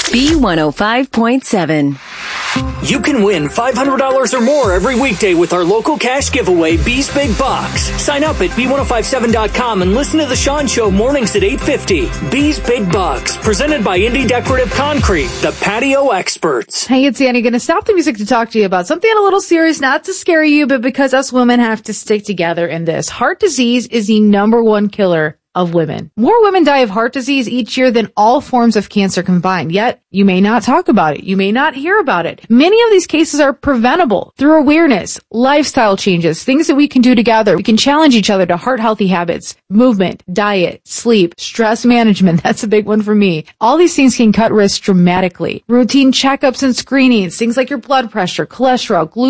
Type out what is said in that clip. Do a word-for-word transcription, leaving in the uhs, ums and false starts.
B one oh five point seven. You can win five hundred dollars or more every weekday with our local cash giveaway, B's Big Box. Sign up at B ten fifty-seven dot com and listen to The Sean Show mornings at eight fifty. B's Big Box, presented by Indy Decorative Concrete, the patio experts. Hey, it's Annie. Going to stop the music to talk to you about something a little serious, not to scare you, but because us women have to stick together in this. Heart disease is the number one killer of women. More women die of heart disease each year than all forms of cancer combined. Yet, you may not talk about it. You may not hear about it. Many of these cases are preventable through awareness, lifestyle changes, things that we can do together. We can challenge each other to heart-healthy habits, movement, diet, sleep, stress management. That's a big one for me. All these things can cut risks dramatically. Routine checkups and screenings, things like your blood pressure, cholesterol, gluten,